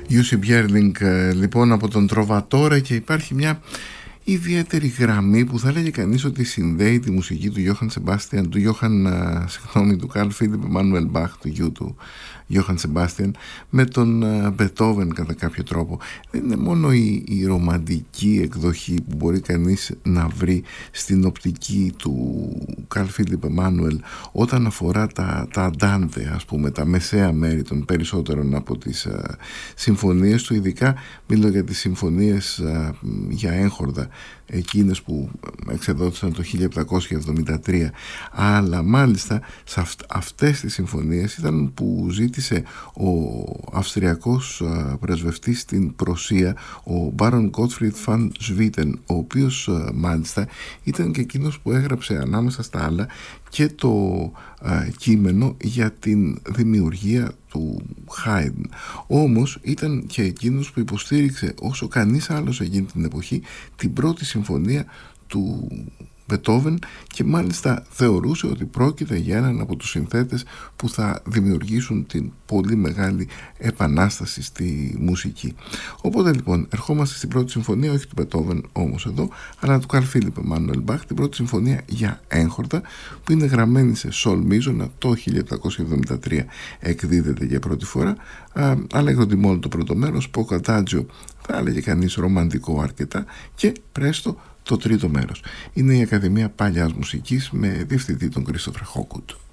Jussi Björling λοιπόν από τον Trovatore, και υπάρχει μια ιδιαίτερη γραμμή που θα έλεγε κανείς ότι συνδέει τη μουσική του Johann Sebastian, του Carl Philipp Emanuel Bach, του γιου του Johann Sebastian, με τον Beethoven κατά κάποιο τρόπο. Δεν είναι μόνο η ρομαντική εκδοχή που μπορεί κανείς να βρει στην οπτική του Carl Philipp Emanuel όταν αφορά τα αντάντε, ας πούμε, τα μεσαία μέρη των περισσότερων από τις συμφωνίες του, ειδικά μιλώ για τις συμφωνίες για έγχορδα, εκείνες που εξεδόθησαν το 1773, αλλά μάλιστα σε αυτές τις συμφωνίες ήταν που ζήτησε ο Αυστριακός πρεσβευτής στην Πρωσία, ο Baron Gottfried van Swieten, ο οποίος μάλιστα ήταν και εκείνος που έγραψε ανάμεσα στα άλλα και το κείμενο για την δημιουργία του Haydn. Όμως ήταν και εκείνος που υποστήριξε όσο κανείς άλλος εκείνη την εποχή την πρώτη συμφωνία του Beethoven, και μάλιστα θεωρούσε ότι πρόκειται για έναν από τους συνθέτες που θα δημιουργήσουν την πολύ μεγάλη επανάσταση στη μουσική. Οπότε λοιπόν ερχόμαστε στην πρώτη συμφωνία, όχι του Beethoven όμως εδώ, αλλά του Carl Philipp Emanuel Bach, την πρώτη συμφωνία για έγχορδα, που είναι γραμμένη σε σολ μίζωνα. Το 1773 εκδίδεται για πρώτη φορά, αλέγοντι μόνο το πρώτο μέρος, poco adagio, θα έλεγε κανείς ρομαντικό αρκετά, και πρέστο το τρίτο μέρος. Είναι η Ακαδημία Παλιάς Μουσικής με διευθυντή τον Christopher Hawkwood.